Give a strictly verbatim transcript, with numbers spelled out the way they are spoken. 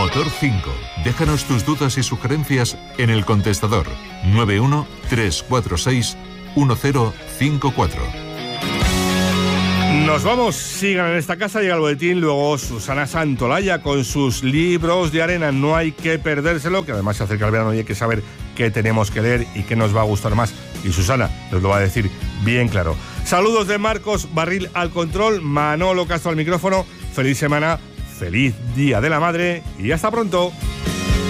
Motor cinco. Déjanos tus dudas y sugerencias en el contestador nueve uno tres cuatro seis uno cero cinco cuatro. Nos vamos, sigan en esta casa, llega el boletín, luego Susana Santolaya con sus libros de arena, no hay que perdérselo, que además se acerca el verano y hay que saber qué tenemos que leer y qué nos va a gustar más. Y Susana nos lo va a decir bien claro. Saludos de Marcos Barril al control, Manolo Castro al micrófono, feliz semana, feliz Día de la Madre y hasta pronto.